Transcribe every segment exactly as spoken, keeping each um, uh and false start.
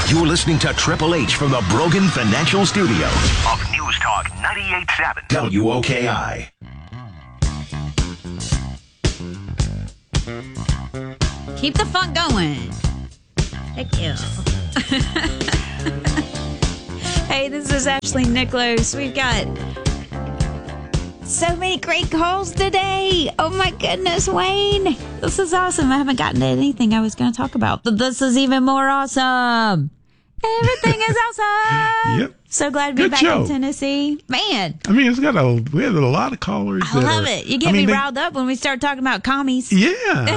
You're listening to Triple H from the Brogan Financial Studio of News Talk ninety-eight point seven W O K I. Keep the fun going. Thank you. Hey, this is Ashley Nicholas. We've got so many great calls today. Oh my goodness, Wayne. This is awesome. I haven't gotten to anything I was going to talk about, but this is even more awesome. Everything is awesome. Yep. So glad to be Good back show. in Tennessee. Man. I mean, it's got a, we had a lot of callers. I that love are, it. You get I mean, me they, riled up when we start talking about commies. Yeah.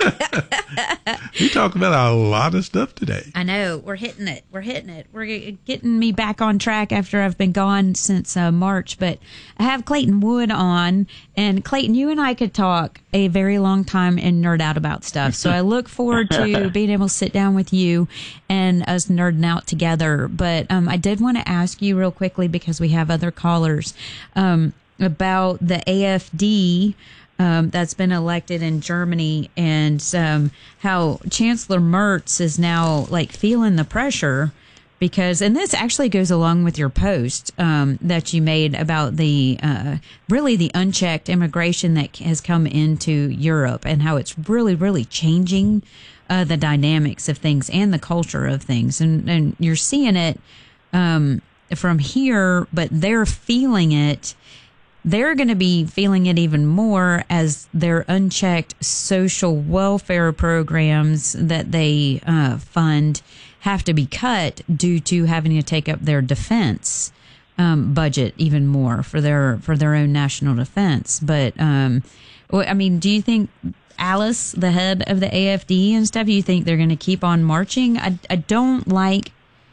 We talk about a lot of stuff today. I know. We're hitting it. We're hitting it. We're g- getting me back on track after I've been gone since uh, March. But I have Clayton Wood on. And Clayton, you and I could talk a very long time and nerd out about stuff. So I look forward to being able to sit down with you and us nerding out together. But um, I did want to ask you real quickly, because we have other callers, um, about the A F D um, that's been elected in Germany, and um, how Chancellor Merz is now like feeling the pressure because, and this actually goes along with your post um, that you made about the uh, really the unchecked immigration that has come into Europe and how it's really, really changing uh, the dynamics of things and the culture of things. And, and you're seeing it um, from here, but they're feeling it. They're going to be feeling it even more as their unchecked social welfare programs that they uh, fund have to be cut due to having to take up their defense um, budget even more for their for their own national defense. But um, I mean, do you think Alice, the head of the A F D and stuff, you think they're going to keep on marching? I, I don't like.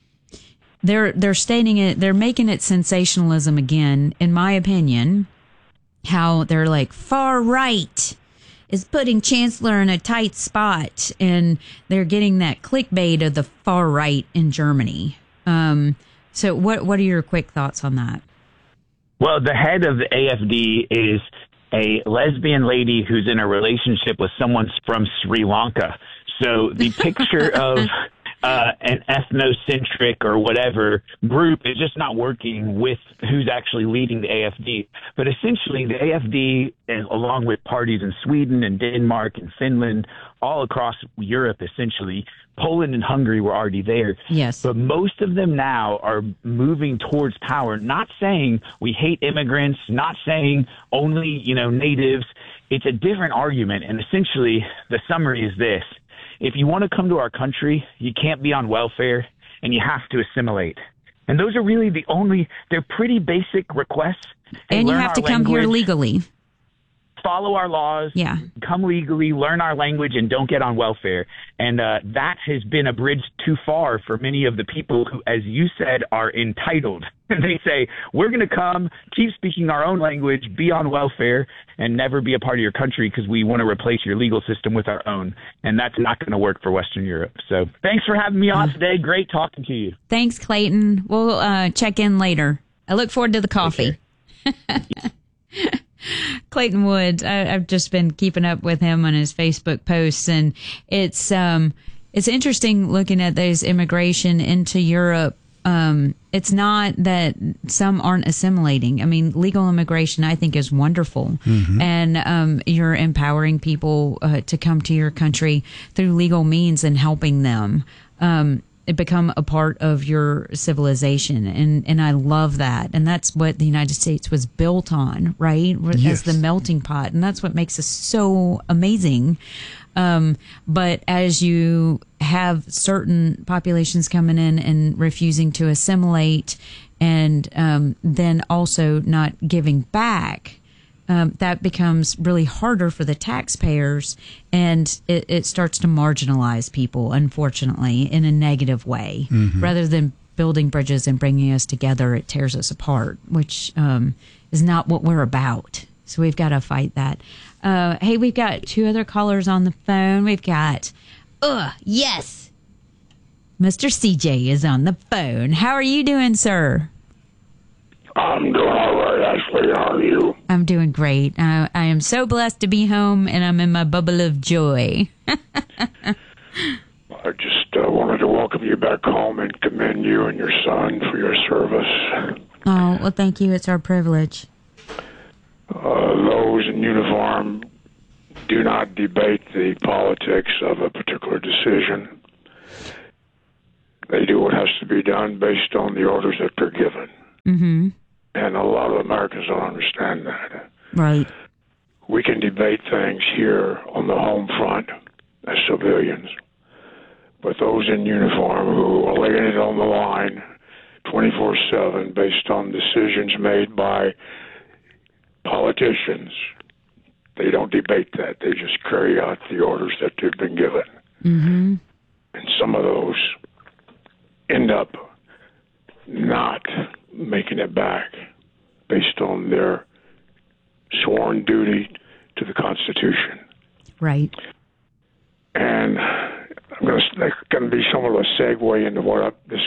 They're they're stating it. They're making it sensationalism again, in my opinion. How they're like far right is putting Chancellor in a tight spot, and they're getting that clickbait of the far right in Germany. Um, so, what what are your quick thoughts on that? Well, the head of the A F D is a lesbian lady who's in a relationship with someone from Sri Lanka. So the picture of Uh, an ethnocentric or whatever group is just not working with who's actually leading the A F D. But essentially, the A F D, along with parties in Sweden and Denmark and Finland, all across Europe, essentially, Poland and Hungary were already there. Yes. But most of them now are moving towards power, not saying we hate immigrants, not saying only, you know, natives. It's a different argument. And essentially, the summary is this. If you want to come to our country, you can't be on welfare, and you have to assimilate. And those are really the only, they're pretty basic requests. Hey, and you have to come language, here legally. Follow our laws, yeah. Come legally, learn our language, and don't get on welfare. And uh, that has been a bridge too far for many of the people who, as you said, are entitled. And they say, we're going to come, keep speaking our own language, be on welfare, and never be a part of your country because we want to replace your legal system with our own. And that's not going to work for Western Europe. So thanks for having me on today. Great talking to you. Thanks, Clayton. We'll uh, check in later. I look forward to the coffee. Clayton Woods, I, I've just been keeping up with him on his Facebook posts, and it's um, it's interesting looking at those immigration into Europe. Um, it's not that some aren't assimilating. I mean, legal immigration, I think, is wonderful. Mm-hmm. And um, you're empowering people uh, to come to your country through legal means and helping them um, become a part of your civilization. And, and I love that. And that's what the United States was built on, right? Yes. As the melting pot. And that's what makes us so amazing. Um, but as you have certain populations coming in and refusing to assimilate, and um, then also not giving back, um, that becomes really harder for the taxpayers, and it, it starts to marginalize people, unfortunately, in a negative way. Mm-hmm. Rather than building bridges and bringing us together, it tears us apart, which um, is not what we're about. So we've got to fight that. Uh, hey, we've got two other callers on the phone. We've got, uh, yes, Mister C J is on the phone. How are you doing, sir? I'm doing all right, Ashley. How are you? I'm doing great. I, I am so blessed to be home, and I'm in my bubble of joy. I just uh, wanted to welcome you back home and commend you and your son for your service. Oh, well, thank you. It's our privilege. Uh, those in uniform do not debate the politics of a particular decision. They do what has to be done based on the orders that they're given. Mm-hmm. And a lot of Americans don't understand that. Right. We can debate things here on the home front as civilians, but those in uniform who are laying it on the line twenty-four seven based on decisions made by politicians, they don't debate that. They just carry out the orders that they've been given. Mm-hmm. And some of those end up not making it back based on their sworn duty to the Constitution. Right. And I'm going to, that's going to be somewhat of a segue into what I, this,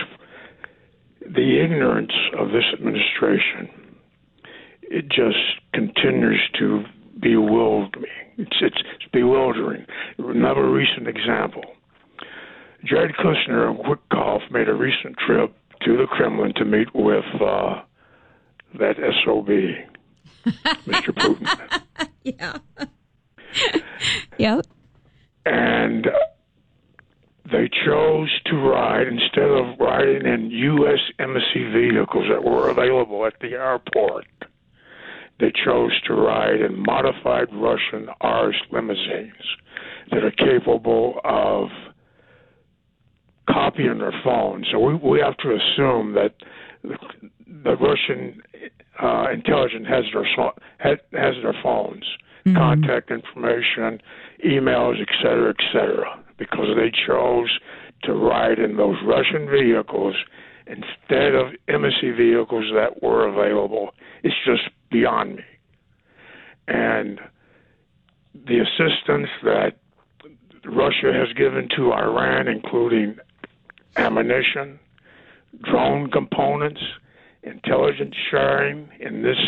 the ignorance of this administration, it just continues to bewilder me. It's, it's, it's bewildering. Another recent example. Jared Kushner and Witkoff made a recent trip to the Kremlin to meet with uh, that S O B, Mister Putin. Yeah. Yep. And they chose to ride, instead of riding in U S embassy vehicles that were available at the airport, they chose to ride in modified Russian R S limousines that are capable of copying their phones. So we, we have to assume that the, the Russian uh, intelligence has their has, has their phones, mm-hmm. contact information, emails, et cetera, et cetera, because they chose to ride in those Russian vehicles instead of embassy vehicles that were available. It's just beyond me. And the assistance that Russia has given to Iran, including ammunition, drone components, intelligence sharing in this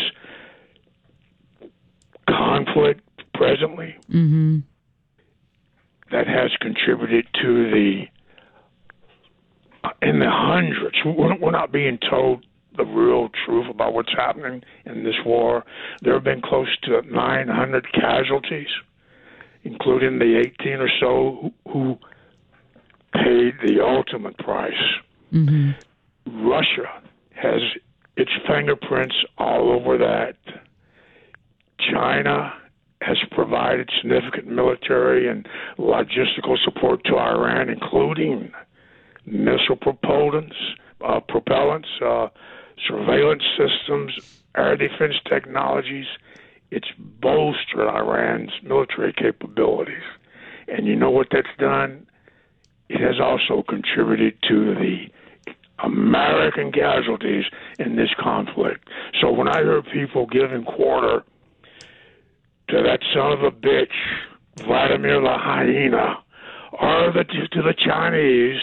conflict presently, mm-hmm. that has contributed to the, in the hundreds, we're, we're not being told the real truth about what's happening in this war. There have been close to nine hundred casualties, including the eighteen or so who, who paid the ultimate price. Mm-hmm. Russia has its fingerprints all over that. China has provided significant military and logistical support to Iran, including missile propellants, uh, propellants, uh, surveillance systems, air defense technologies. It's bolstered Iran's military capabilities. And you know what that's done? It has also contributed to the American casualties in this conflict. So when I hear people giving quarter to that son of a bitch, Vladimir the hyena, or the, to the Chinese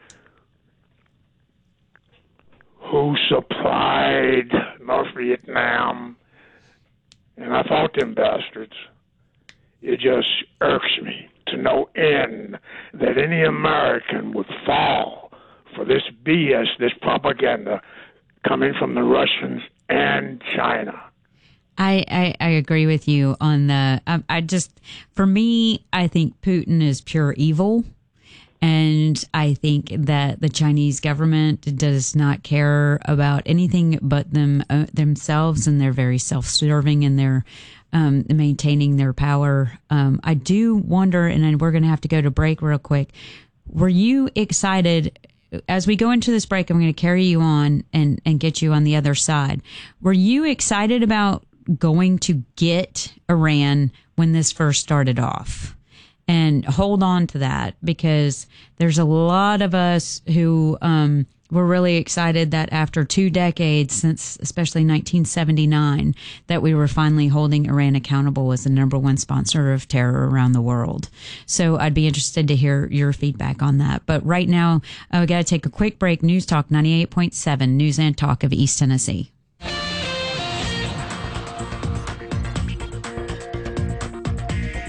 who supplied North Vietnam, and I fought them bastards, it just irks me to no end that any American would fall for this B S, this propaganda coming from the Russians and China. I, I, I agree with you on the, I, I just, for me, I think Putin is pure evil. And I think that the Chinese government does not care about anything but them uh, themselves, and they're very self-serving in their um, maintaining their power. Um, I do wonder, and we're going to have to go to break real quick. Were you excited as we go into this break? I'm going to carry you on and, and get you on the other side. Were you excited about going to get Iran when this first started off? And hold on to that, because there's a lot of us who um, were really excited that after two decades, since especially nineteen seventy-nine, that we were finally holding Iran accountable as the number one sponsor of terror around the world. So I'd be interested to hear your feedback on that. But right now, uh, we got to take a quick break. News Talk ninety-eight point seven, News and Talk of East Tennessee.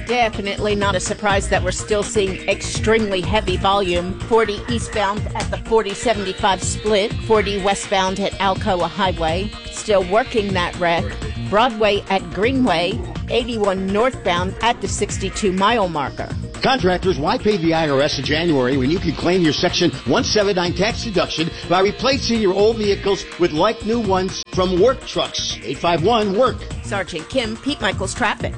Definitely not a surprise that we're still seeing extremely heavy volume. forty eastbound at the forty seventy-five split, forty westbound at Alcoa Highway. Still working that wreck. Broadway at Greenway, eighty-one northbound at the sixty-two mile marker. Contractors, why pay the I R S in January when you can claim your Section one seventy-nine tax deduction by replacing your old vehicles with like new ones from Work Trucks? eight five one, work. Sergeant Kim, Pete Michaels Traffic.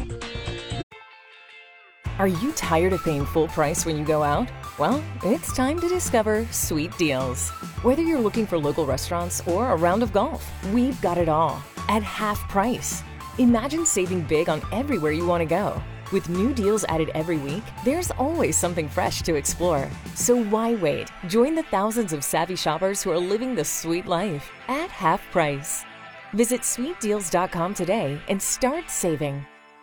Are you tired of paying full price when you go out? Well, it's time to discover Sweet Deals. Whether you're looking for local restaurants or a round of golf, we've got it all at half price. Imagine saving big on everywhere you want to go. With new deals added every week, there's always something fresh to explore. So why wait? Join the thousands of savvy shoppers who are living the sweet life at half price. Visit sweet deals dot com today and start saving.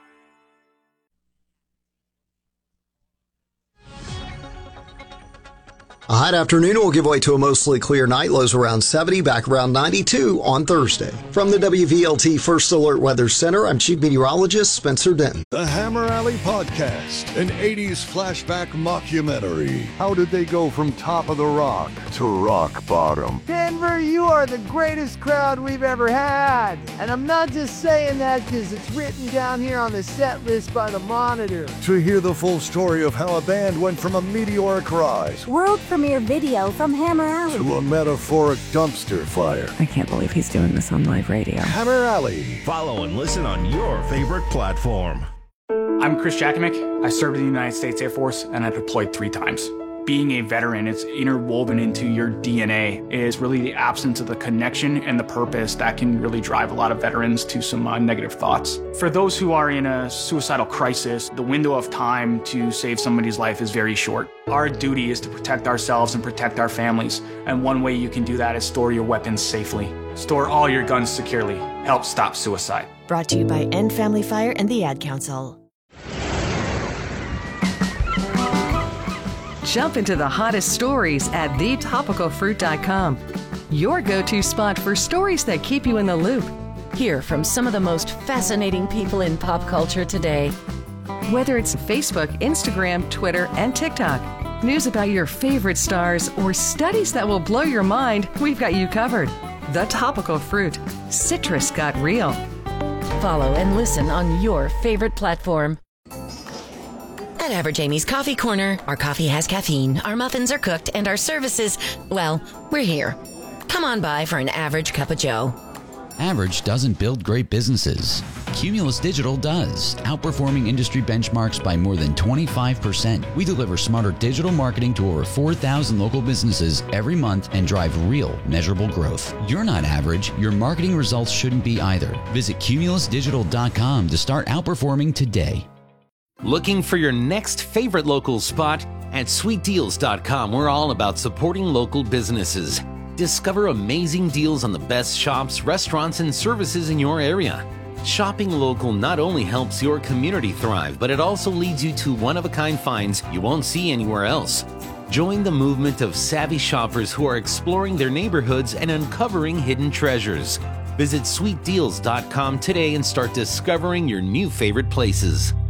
A hot afternoon will give way to a mostly clear night. Lows around seventy, back around ninety-two on Thursday. From the W V L T First Alert Weather Center, I'm Chief Meteorologist Spencer Denton. The Hammer Alley Podcast, an eighties flashback mockumentary. How did they go from top of the rock to rock bottom? Denver, you are the greatest crowd we've ever had. And I'm not just saying that because it's written down here on the set list by the Monitor. To hear the full story of how a band went from a meteoric rise, world premiere video from Hammer Alley, to a metaphoric dumpster fire. I can't believe he's doing this on live radio. Hammer Alley. Follow and listen on your favorite platform. I'm Chris Jakimick. I served in the United States Air Force and I deployed three times. Being a veteran, it's interwoven into your D N A, is really the absence of the connection and the purpose that can really drive a lot of veterans to some uh, negative thoughts. For those who are in a suicidal crisis, the window of time to save somebody's life is very short. Our duty is to protect ourselves and protect our families, and one way you can do that is store your weapons safely. Store all your guns securely. Help stop suicide. Brought to you by End Family Fire and the Ad Council. Jump into the hottest stories at the topical fruit dot com. Your go-to spot for stories that keep you in the loop. Hear from some of the most fascinating people in pop culture today. Whether it's Facebook, Instagram, Twitter, and TikTok, news about your favorite stars, or studies that will blow your mind, we've got you covered. The Topical Fruit. Citrus got real. Follow and listen on your favorite platform. At Average Amy's Coffee Corner, our coffee has caffeine, our muffins are cooked, and our services, well, we're here. Come on by for an average cup of joe. Average doesn't build great businesses. Cumulus Digital does, outperforming industry benchmarks by more than twenty-five percent. We deliver smarter digital marketing to over four thousand local businesses every month and drive real, measurable growth. You're not average. Your marketing results shouldn't be either. Visit cumulus digital dot com to start outperforming today. Looking for your next favorite local spot? At sweet deals dot com, we're all about supporting local businesses. Discover amazing deals on the best shops, restaurants, and services in your area. Shopping local not only helps your community thrive, but it also leads you to one-of-a-kind finds you won't see anywhere else. Join the movement of savvy shoppers who are exploring their neighborhoods and uncovering hidden treasures. Visit sweet deals dot com today and start discovering your new favorite places.